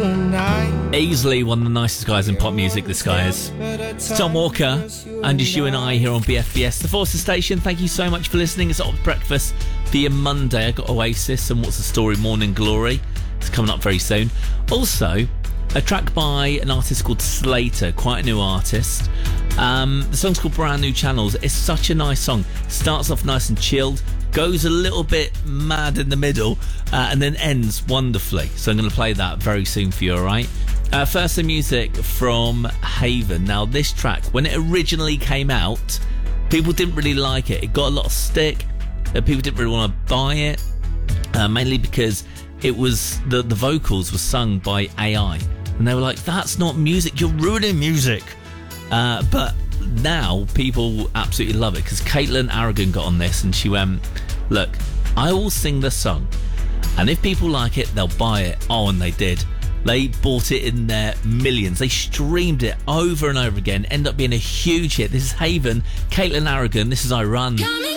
Easily one of the nicest guys in pop music, this guy is. Tom Walker, and just you and I here on BFBS, the Forces Station. Thank you so much for listening. It's Op Breakfast for your Monday. I got Oasis and What's the Story, Morning Glory. It's coming up very soon. Also, a track by an artist called Slater, quite a new artist. The song's called Brand New Channels. It's such a nice song. Starts off nice and chilled, goes a little bit mad in the middle, and then ends wonderfully. So I'm going to play that very soon for you, alright? First, the music from Haven. Now, this track, when it originally came out, people didn't really like it. It got a lot of stick. People didn't really want to buy it, mainly because it was the vocals were sung by AI. And they were like, that's not music, you're ruining music. But now people absolutely love it, because Caitlin Aragon got on this and she went, look, I will sing the song, and if people like it, they'll buy it. Oh, and they did. They bought it in their millions. They streamed it over and over again. Ended up being a huge hit. This is Haven, Caitlin Aragon. This is I Run.